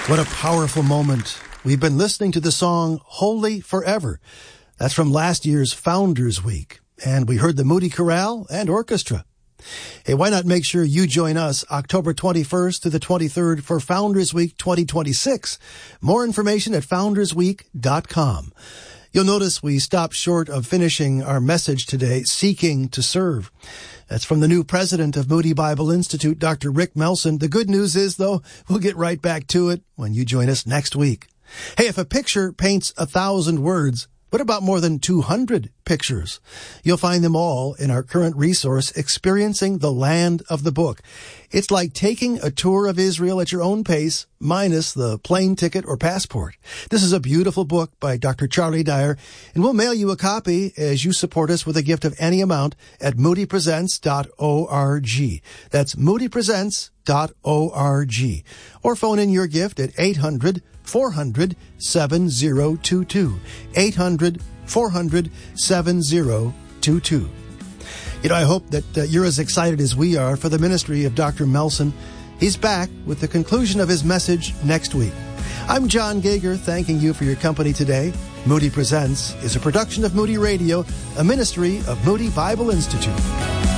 What a powerful moment. We've been listening to the song Holy Forever. That's from last year's Founders Week. And we heard the Moody Chorale and Orchestra. Hey, why not make sure you join us October 21st to the 23rd for Founders Week 2026. More information at foundersweek.com. You'll notice we stopped short of finishing our message today, Seeking to Serve. That's from the new president of Moody Bible Institute, Dr. Rick Melson. The good news is, though, we'll get right back to it when you join us next week. Hey, if a picture paints 1,000 words, what about more than 200 pictures? You'll find them all in our current resource, Experiencing the Land of the Book. It's like taking a tour of Israel at your own pace, minus the plane ticket or passport. This is a beautiful book by Dr. Charlie Dyer, and we'll mail you a copy as you support us with a gift of any amount at moodypresents.org. That's moodypresents.org. Or phone in your gift at 800-400-7022. 800-400-7022. You know, I hope that you're as excited as we are for the ministry of Dr. Melson. He's back with the conclusion of his message next week. I'm John Gager, thanking you for your company today. Moody Presents is a production of Moody Radio, a ministry of Moody Bible Institute.